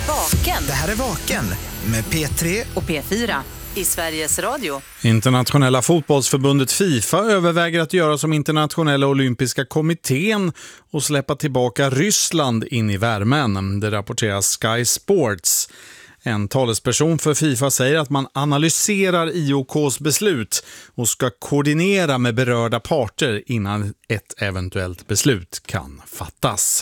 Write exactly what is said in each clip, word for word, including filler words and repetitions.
Vaken. Det här är Vaken med P tre och P fyra i Sveriges Radio. Internationella fotbollsförbundet FIFA överväger att göra som internationella olympiska kommittén och släppa tillbaka Ryssland in i värmen. Det rapporterar Sky Sports. En talesperson för FIFA säger att man analyserar I O K:s beslut och ska koordinera med berörda parter innan ett eventuellt beslut kan fattas.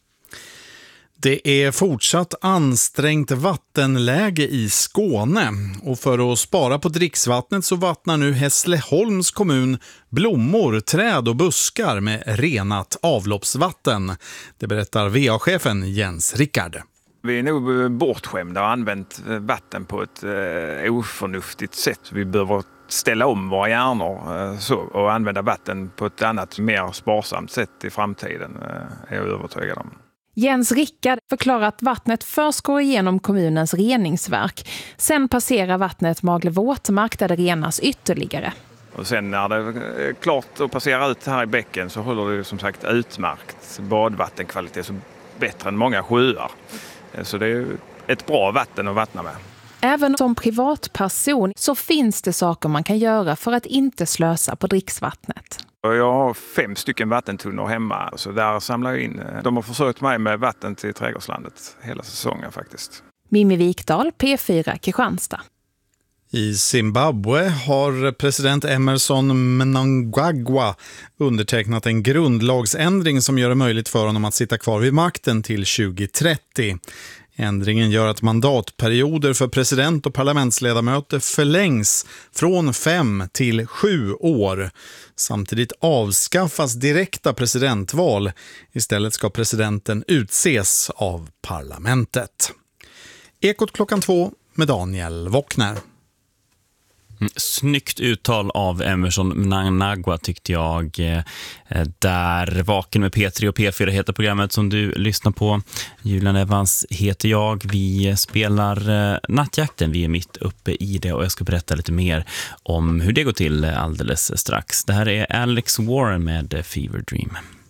Det är fortsatt ansträngt vattenläge i Skåne och för att spara på dricksvattnet så vattnar nu Hässleholms kommun blommor, träd och buskar med renat avloppsvatten. Det berättar V A-chefen Jens Rickard. Vi är nog bortskämda och använt vatten på ett eh, oförnuftigt sätt. Vi behöver ställa om våra hjärnor eh, så, och använda vatten på ett annat, mer sparsamt sätt i framtiden, eh, är jag övertygad om. Jens Rickard förklarar att vattnet först går igenom kommunens reningsverk. Sen passerar vattnet Magle våtmark där det renas ytterligare. Och sen när det är klart att passera ut här i bäcken så håller det som sagt utmärkt badvattenkvalitet, så bättre än många sjöar. Så det är ett bra vatten att vattna med. Även som privatperson så finns det saker man kan göra för att inte slösa på dricksvattnet. Jag har fem stycken vattentunnor hemma, så där samlar jag in. De har försökt mig med vatten till trädgårdslandet hela säsongen faktiskt. Mimmi Wikdahl, P fyra, Kristianstad. I Zimbabwe har president Emerson Mnangagwa undertecknat en grundlagsändring som gör det möjligt för honom att sitta kvar vid makten till tjugo trettio. Ändringen gör att mandatperioder för president och parlamentsledamöter förlängs från fem till sju år. Samtidigt avskaffas direkta presidentval. Istället ska presidenten utses av parlamentet. Ekot klockan två med Daniel Wockner. Snyggt uttal av Emerson Mnangagwa tyckte jag. Där Vaken med P tre och P fyra heter programmet som du lyssnar på. Julian Evans heter jag. Vi spelar Nattjakten. Vi är mitt uppe i det och jag ska berätta lite mer om hur det går till alldeles strax. Det här är Alex Warren med Fever Dream.